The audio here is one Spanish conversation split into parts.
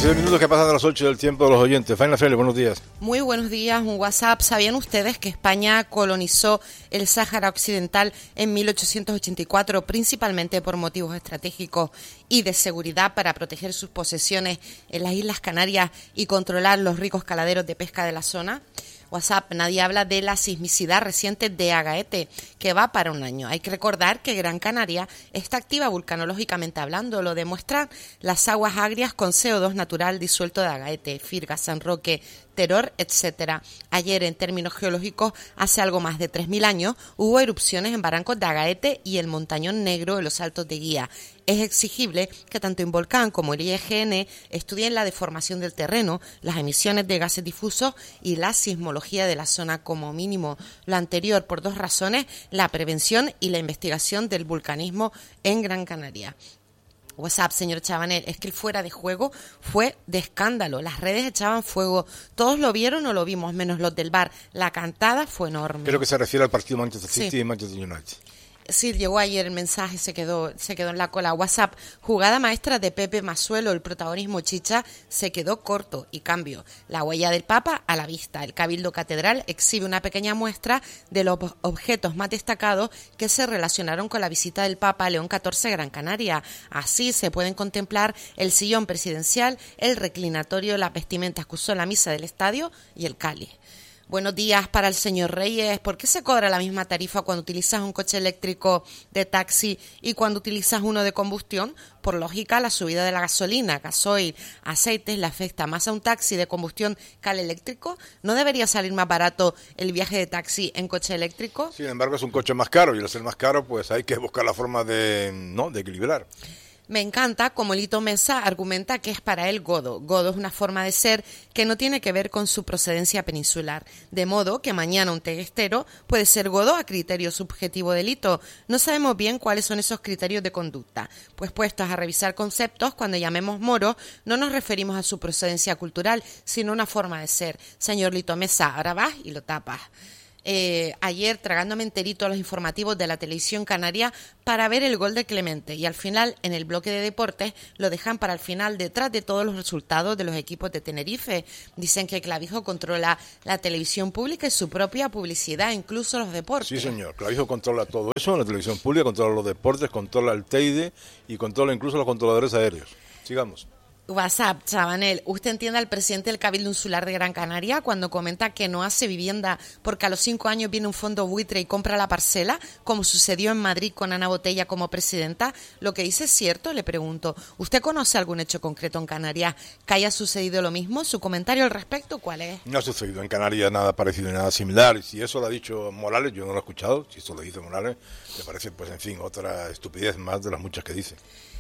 17 minutos que pasan de las 8 del tiempo de los oyentes. Faina Fele, buenos días. Muy buenos días, un WhatsApp. ¿Sabían ustedes que España colonizó el Sáhara Occidental en 1884, principalmente por motivos estratégicos y de seguridad para proteger sus posesiones en las Islas Canarias y controlar los ricos caladeros de pesca de la zona? WhatsApp, nadie habla de la sismicidad reciente de Agaete, que va para un año. Hay que recordar que Gran Canaria está activa vulcanológicamente hablando, lo demuestran las aguas agrias con CO2 natural disuelto de Agaete, Firga, San Roque, Teror, etcétera. Ayer, en términos geológicos, hace algo más de 3.000 años, hubo erupciones en barrancos de Agaete y el Montañón Negro en los Altos de Guía. Es exigible que tanto Involcan como el IEGN estudien la deformación del terreno, las emisiones de gases difusos y la sismología de la zona como mínimo. Lo anterior por dos razones, la prevención y la investigación del vulcanismo en Gran Canaria. WhatsApp, señor Chabanel, es que el fuera de juego fue de escándalo. Las redes echaban fuego. Todos lo vieron o lo vimos, menos los del bar. La cantada fue enorme. Creo que se refiere al partido Manchester City y Manchester United. Sí, llegó ayer el mensaje, se quedó en la cola. WhatsApp, jugada maestra de Pepe Masuelo, el protagonismo chicha se quedó corto y cambio. La huella del Papa a la vista. El Cabildo Catedral exhibe una pequeña muestra de los objetos más destacados que se relacionaron con la visita del Papa a León XIV a Gran Canaria. Así se pueden contemplar el sillón presidencial, el reclinatorio, las vestimentas que usó la misa del estadio y el cáliz. Buenos días para el señor Reyes. ¿Por qué se cobra la misma tarifa cuando utilizas un coche eléctrico de taxi y cuando utilizas uno de combustión? Por lógica, la subida de la gasolina, gasoil, aceites le afecta más a un taxi de combustión que al eléctrico. ¿No debería salir más barato el viaje de taxi en coche eléctrico? Sin embargo, es un coche más caro y al ser más caro, pues hay que buscar la forma de equilibrar. Me encanta como Lito Mesa argumenta que es para él godo. Godo es una forma de ser que no tiene que ver con su procedencia peninsular. De modo que mañana un teguestero puede ser godo a criterio subjetivo de Lito. No sabemos bien cuáles son esos criterios de conducta. Pues puestos a revisar conceptos, cuando llamemos moro, no nos referimos a su procedencia cultural, sino a una forma de ser. Señor Lito Mesa, ahora vas y lo tapas. Ayer tragándome enterito los informativos de la televisión canaria para ver el gol de Clemente y al final en el bloque de deportes lo dejan para el final detrás de todos los resultados de los equipos de Tenerife. Dicen que Clavijo controla la televisión pública y su propia publicidad, incluso los deportes. Sí, señor, Clavijo controla todo eso, la televisión pública controla los deportes, controla el Teide y controla incluso los controladores aéreos. Sigamos. WhatsApp, Chabanel, ¿usted entiende al presidente del Cabildo Insular de Gran Canaria cuando comenta que no hace vivienda porque a los 5 años viene un fondo buitre y compra la parcela, como sucedió en Madrid con Ana Botella como presidenta? ¿Lo que dice es cierto? Le pregunto. ¿Usted conoce algún hecho concreto en Canarias que haya sucedido lo mismo? ¿Su comentario al respecto cuál es? No ha sucedido en Canarias nada parecido y nada similar. Y si eso lo ha dicho Morales, yo no lo he escuchado. Si eso lo dice Morales, me parece, pues en fin, otra estupidez más de las muchas que dice.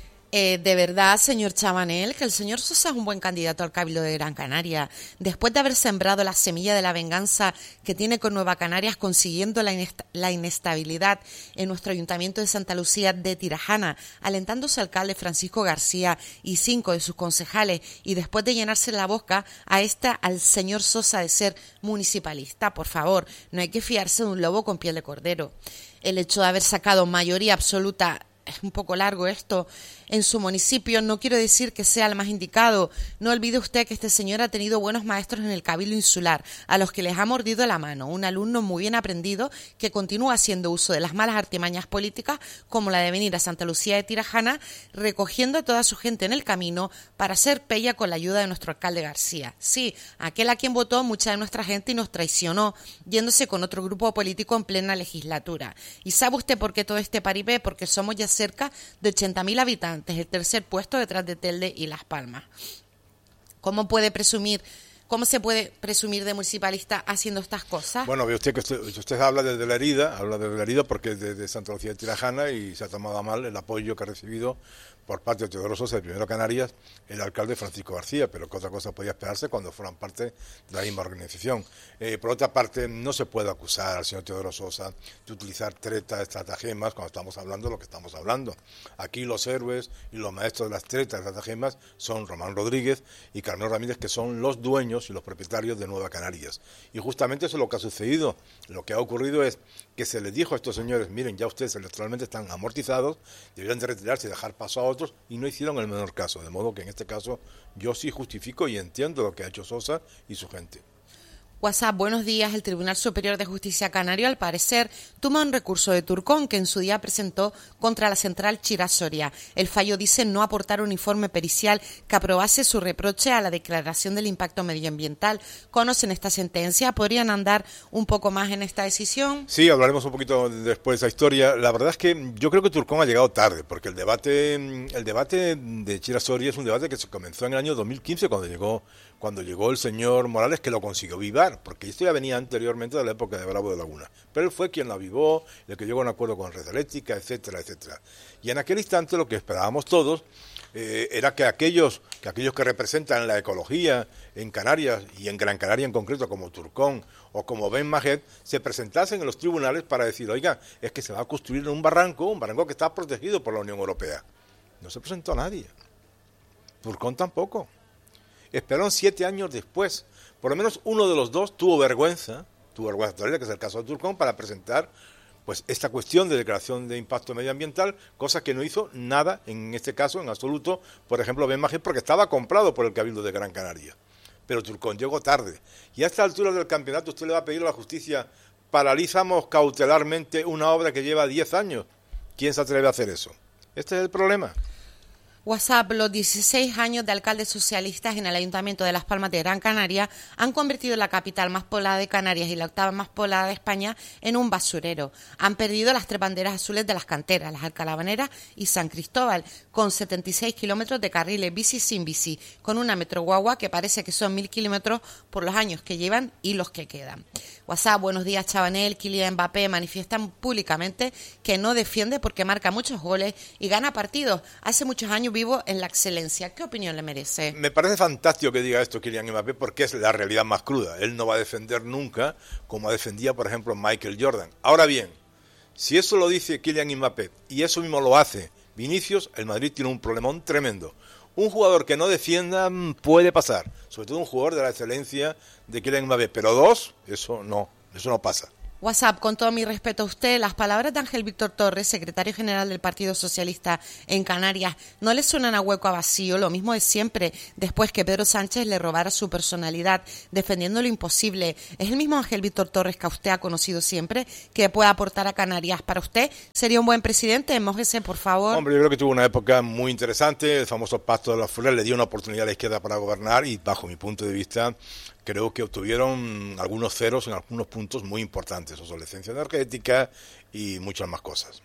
De verdad, señor Chabanel, que el señor Sosa es un buen candidato al Cabildo de Gran Canaria. Después de haber sembrado la semilla de la venganza que tiene con Nueva Canarias, consiguiendo la inestabilidad en nuestro Ayuntamiento de Santa Lucía de Tirajana, alentando su alcalde Francisco García y 5 de sus concejales, y después de llenarse la boca al señor Sosa de ser municipalista, por favor, no hay que fiarse de un lobo con piel de cordero. El hecho de haber sacado mayoría absoluta, es un poco largo esto, en su municipio, no quiero decir que sea el más indicado. No olvide usted que este señor ha tenido buenos maestros en el Cabildo Insular, a los que les ha mordido la mano, un alumno muy bien aprendido que continúa haciendo uso de las malas artimañas políticas, como la de venir a Santa Lucía de Tirajana, recogiendo a toda su gente en el camino para hacer pella con la ayuda de nuestro alcalde García. Sí, aquel a quien votó mucha de nuestra gente y nos traicionó, yéndose con otro grupo político en plena legislatura. ¿Y sabe usted por qué todo este paripé? Porque somos ya cerca de 80.000 habitantes, el tercer puesto detrás de Telde y Las Palmas. ¿Cómo se puede presumir de municipalista haciendo estas cosas? Bueno, ve usted que usted habla desde la herida porque es de Santa Lucía de Tirajana y se ha tomado a mal el apoyo que ha recibido por parte de Teodoro Sosa de Primero Canarias, el alcalde Francisco García, pero que otra cosa podía esperarse cuando fueran parte de la misma organización. Por otra parte, no se puede acusar al señor Teodoro Sosa de utilizar tretas, estratagemas, cuando estamos hablando de lo que estamos hablando. Aquí los héroes y los maestros de las tretas, estratagemas, son Román Rodríguez y Carmelo Ramírez, que son los dueños y los propietarios de Nueva Canarias. Y justamente eso es lo que ha sucedido. Lo que ha ocurrido es que se les dijo a estos señores, miren, ya ustedes electoralmente están amortizados, deberían de retirarse y dejar paso a otros y no hicieron el menor caso. De modo que en este caso yo sí justifico y entiendo lo que ha hecho Sosa y su gente. WhatsApp, buenos días. El Tribunal Superior de Justicia Canario, al parecer, toma un recurso de Turcón que en su día presentó contra la central Chira-Soria. El fallo dice no aportar un informe pericial que aprobase su reproche a la declaración del impacto medioambiental. ¿Conocen esta sentencia? ¿Podrían andar un poco más en esta decisión? Sí, hablaremos un poquito después de esa historia. La verdad es que yo creo que Turcón ha llegado tarde, porque el debate de Chira-Soria es un debate que se comenzó en el año 2015 cuando llegó el señor Morales, que lo consiguió avivar, porque esto ya venía anteriormente de la época de Bravo de Laguna. Pero él fue quien lo avivó, el que llegó a un acuerdo con Red Eléctrica, etcétera, etcétera. Y en aquel instante lo que esperábamos todos era que aquellos que representan la ecología en Canarias, y en Gran Canaria en concreto, como Turcón o como Ben Majet, se presentasen en los tribunales para decir, oiga, es que se va a construir un barranco que está protegido por la Unión Europea. No se presentó nadie. Turcón tampoco. Esperaron 7 años después. Por lo menos uno de los dos tuvo vergüenza todavía, que es el caso de Turcón, para presentar pues esta cuestión de declaración de impacto medioambiental, cosa que no hizo nada en este caso, en absoluto, por ejemplo, Ben Majet, porque estaba comprado por el Cabildo de Gran Canaria. Pero Turcón llegó tarde. Y a esta altura del campeonato usted le va a pedir a la justicia, paralizamos cautelarmente una obra que lleva 10 años. ¿Quién se atreve a hacer eso? Este es el problema. WhatsApp, los 16 años de alcaldes socialistas en el Ayuntamiento de Las Palmas de Gran Canaria han convertido la capital más poblada de Canarias y la octava más poblada de España en un basurero. Han perdido las 3 banderas azules de las canteras, las Alcalabaneras y San Cristóbal, con 76 kilómetros de carriles bici sin bici, con una metroguagua que parece que son 1000 kilómetros por los años que llevan y los que quedan. WhatsApp, buenos días, Chabanel. Kylian Mbappé manifiestan públicamente que no defiende porque marca muchos goles y gana partidos. Hace muchos años vivo en la excelencia. ¿Qué opinión le merece? Me parece fantástico que diga esto Kylian Mbappé, porque es la realidad más cruda. Él no va a defender nunca como defendía, por ejemplo, Michael Jordan. Ahora bien, si eso lo dice Kylian Mbappé y eso mismo lo hace Vinicius, el Madrid tiene un problemón tremendo. Un jugador que no defienda puede pasar, sobre todo un jugador de la excelencia de Kylian Mbappé, pero dos, eso no pasa. WhatsApp, con todo mi respeto a usted, las palabras de Ángel Víctor Torres, secretario general del Partido Socialista en Canarias, ¿no le suenan a hueco a vacío? Lo mismo de siempre, después que Pedro Sánchez le robara su personalidad, defendiendo lo imposible. ¿Es el mismo Ángel Víctor Torres que usted ha conocido siempre, que puede aportar a Canarias? ¿Para usted sería un buen presidente? Mójese, por favor. Hombre, yo creo que tuvo una época muy interesante. El famoso Pacto de las Flores le dio una oportunidad a la izquierda para gobernar y, bajo mi punto de vista, creo que obtuvieron algunos ceros en algunos puntos muy importantes, obsolescencia energética y muchas más cosas.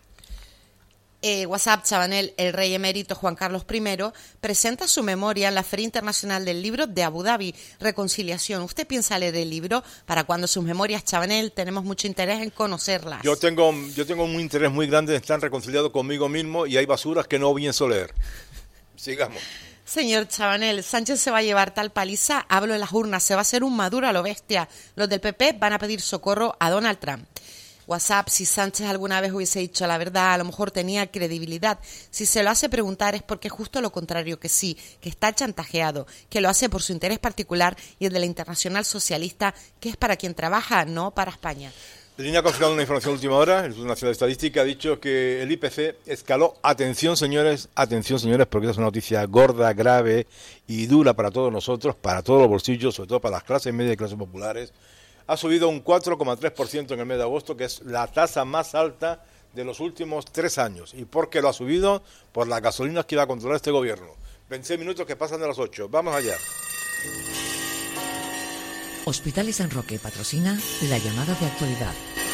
WhatsApp, Chabanel, el rey emérito Juan Carlos I presenta su memoria en la Feria Internacional del Libro de Abu Dhabi, Reconciliación. ¿Usted piensa leer el libro? ¿Para cuándo sus memorias, Chabanel? Tenemos mucho interés en conocerlas. Yo tengo un interés muy grande en estar reconciliado conmigo mismo y hay basuras que no pienso leer. Sigamos. Señor Chabanel, Sánchez se va a llevar tal paliza, hablo en las urnas, se va a hacer un Maduro a lo bestia. Los del PP van a pedir socorro a Donald Trump. WhatsApp, si Sánchez alguna vez hubiese dicho la verdad, a lo mejor tenía credibilidad. Si se lo hace preguntar es porque es justo lo contrario que sí, que está chantajeado, que lo hace por su interés particular y el de la Internacional Socialista, que es para quien trabaja, no para España. En línea con una información de última hora, el Instituto Nacional de Estadística ha dicho que el IPC escaló, atención señores, porque esta es una noticia gorda, grave y dura para todos nosotros, para todos los bolsillos, sobre todo para las clases medias y clases populares. Ha subido un 4,3% en el mes de agosto, que es la tasa más alta de los últimos 3 años. ¿Y por qué lo ha subido? Por las gasolinas que iba a controlar este gobierno. 26 minutos que pasan de las 8. Vamos allá. Hospitales San Roque patrocina la llamada de actualidad.